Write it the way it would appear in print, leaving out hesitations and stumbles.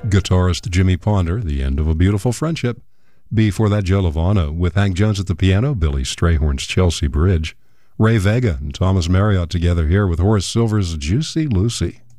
Guitarist Jimmy Ponder, The End of a Beautiful Friendship. Before that, Joe Lovano with Hank Jones at the piano, Billy Strayhorn's Chelsea Bridge. Ray Vega and Thomas Marriott together here with Horace Silver's Juicy Lucy.